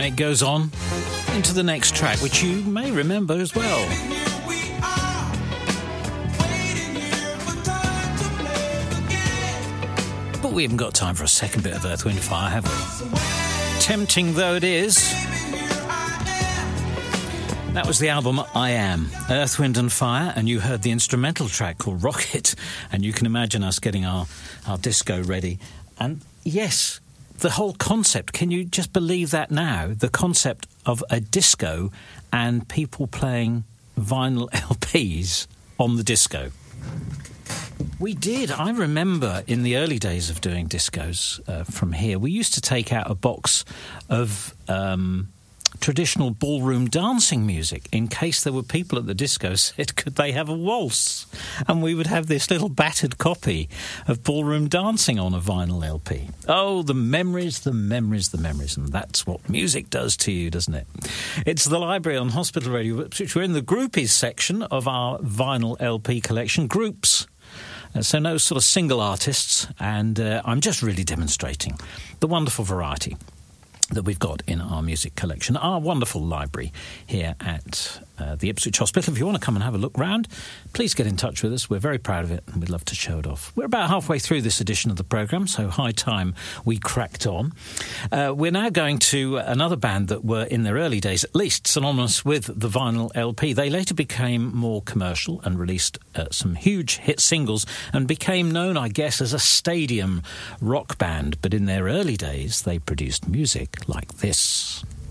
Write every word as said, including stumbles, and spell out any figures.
And it goes on into the next track, which you may remember as well. But we haven't got time for a second bit of Earth, Wind and Fire, have we? Tempting though it is. That was the album I Am, Earth, Wind and Fire, and you heard the instrumental track called Rocket, and you can imagine us getting our, our disco ready. And yes, the whole concept, can you just believe that now? The concept of a disco and people playing vinyl L Ps on the disco. We did. I remember in the early days of doing discos uh, from here, we used to take out a box of um, traditional ballroom dancing music in case there were people at the disco said, could they have a waltz? And we would have this little battered copy of ballroom dancing on a vinyl L P. Oh, the memories, the memories, the memories. And that's what music does to you, doesn't it? It's the Library on Hospital Radio, which we're in the groupies section of our vinyl L P collection, Groups. Uh, so no sort of single artists, and uh, I'm just really demonstrating the wonderful variety that we've got in our music collection, our wonderful library here at uh, the Ipswich Hospital. If you want to come and have a look round, please get in touch with us. We're very proud of it and we'd love to show it off. We're about halfway through this edition of the programme, so high time we cracked on. Uh, we're now going to another band that were, in their early days at least, synonymous with the vinyl L P. They later became more commercial and released uh, some huge hit singles and became known, I guess, as a stadium rock band. But in their early days, they produced music like this.